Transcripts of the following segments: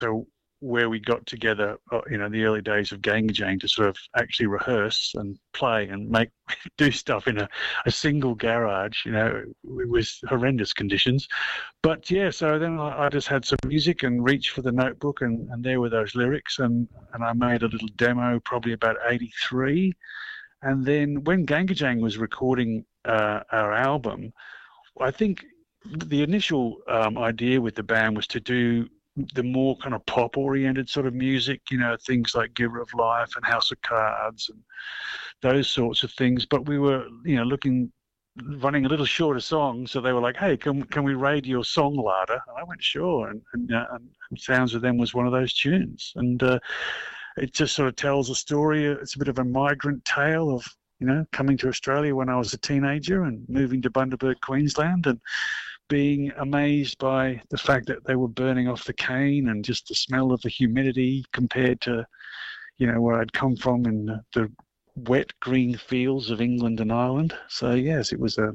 So where we got together, the early days of Gangagang to sort of actually rehearse and play and do stuff in a single garage, it was horrendous conditions. But yeah, so then I just had some music and reached for the notebook and there were those lyrics and I made a little demo probably about 83. And then when Gangagang was recording our album, I think the initial idea with the band was to do the more kind of pop-oriented sort of music, things like Giver of Life and House of Cards and those sorts of things. But we were, running a little short of songs, so they were like, "Hey, can we raid your song larder?" And I went, "Sure." And Sounds of Them was one of those tunes, and it just sort of tells a story. It's a bit of a migrant tale of coming to Australia when I was a teenager and moving to Bundaberg, Queensland, and being amazed by the fact that they were burning off the cane and just the smell of the humidity compared to, where I'd come from in the wet green fields of England and Ireland. So yes, it was a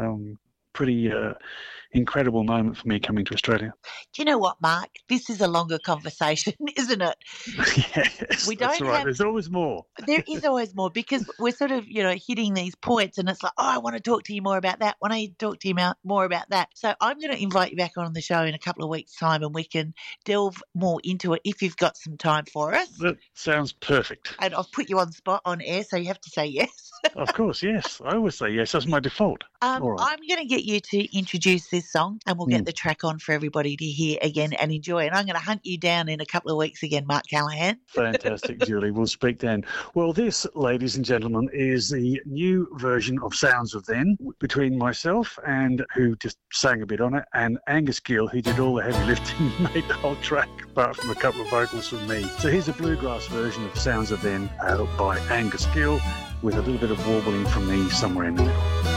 pretty incredible moment for me coming to Australia. Do you know what, Mark? This is a longer conversation, isn't it? Yes, that's right. There's always more. There is always more because we're sort of, hitting these points and it's like, I want to talk to you more about that. I want to talk to you more about that. So I'm going to invite you back on the show in a couple of weeks' time and we can delve more into it if you've got some time for us. That sounds perfect. And I'll put you on spot on air, so you have to say yes. Of course, yes. I always say yes. That's my default. All right. I'm going to get you to introduce this song and we'll get the track on for everybody to hear again and enjoy. And I'm going to hunt you down in a couple of weeks again, Mark Callaghan. Fantastic, Julie. We'll speak then. Well, this, ladies and gentlemen, is the new version of Sounds of Then between myself and who just sang a bit on it, and Angus Gill, who did all the heavy lifting and made the whole track, apart from a couple of vocals from me. So here's a bluegrass version of Sounds of Then by Angus Gill with a little bit of warbling from me somewhere in the middle.